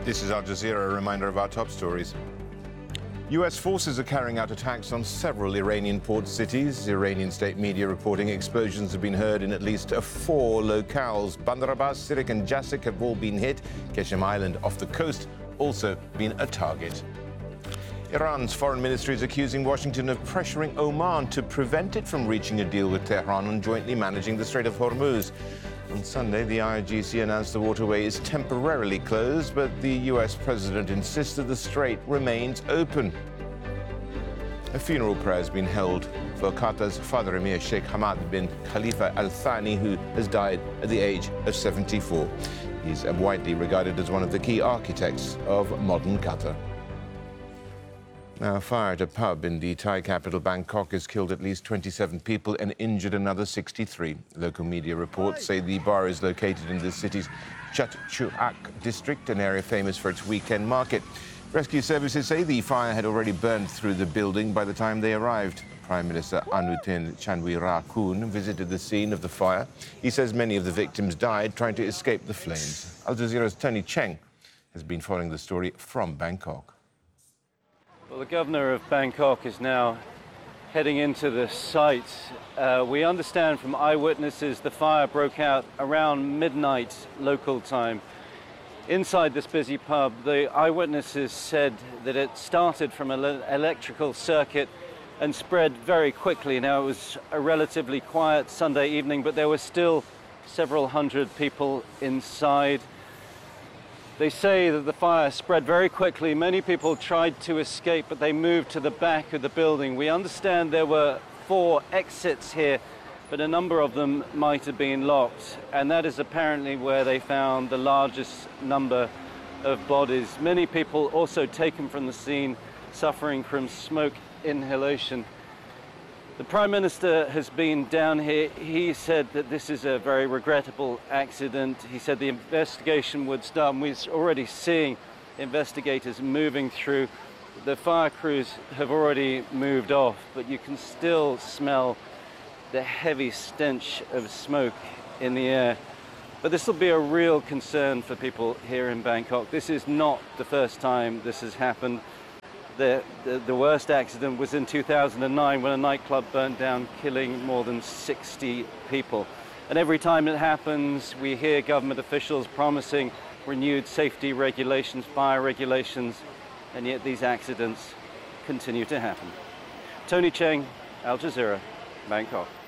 This is Al Jazeera, a reminder of our top stories. U.S. forces are carrying out attacks on several Iranian port cities. Iranian state media reporting explosions have been heard in at least 4 locales. Bandar Abbas, Sirik and Jasik have all been hit. Qeshm Island off the coast also been a target. Iran's foreign ministry is accusing Washington of pressuring Oman to prevent it from reaching a deal with Tehran on jointly managing the Strait of Hormuz. On Sunday, the IRGC announced the waterway is temporarily closed, but the US president insisted the strait remains open. A funeral prayer has been held for Qatar's father Emir Sheikh Hamad bin Khalifa Al Thani, who has died at the age of 74. He's widely regarded as one of the key architects of modern Qatar. Now, a fire at a pub in the Thai capital Bangkok has killed at least 27 people and injured another 63. Local media reports say the bar is located in the city's Chat Chuak district, an area famous for its weekend market. Rescue services say the fire had already burned through the building by the time they arrived. Prime Minister Anutin Chanvirakul visited the scene of the fire. He says many of the victims died trying to escape the flames. Al Jazeera's Tony Cheng has been following the story from Bangkok. Well, the governor of Bangkok is now heading into the site. We understand from eyewitnesses the fire broke out around midnight local time. Inside this busy pub, the eyewitnesses said that it started from an electrical circuit and spread very quickly. Now, it was a relatively quiet Sunday evening, but there were still several hundred people inside. They say that the fire spread very quickly. Many people tried to escape, but they moved to the back of the building. We understand there were 4 exits here, but a number of them might have been locked. And that is apparently where they found the largest number of bodies. Many people also taken from the scene, suffering from smoke inhalation. The Prime Minister has been down here. He said that this is a very regrettable accident. He said the investigation would start. We're already seeing investigators moving through. The fire crews have already moved off, but you can still smell the heavy stench of smoke in the air. But this will be a real concern for people here in Bangkok. This is not the first time this has happened. The worst accident was in 2009 when a nightclub burnt down, killing more than 60 people. And every time it happens, we hear government officials promising renewed safety regulations, fire regulations, and yet these accidents continue to happen. Tony Cheng, Al Jazeera, Bangkok.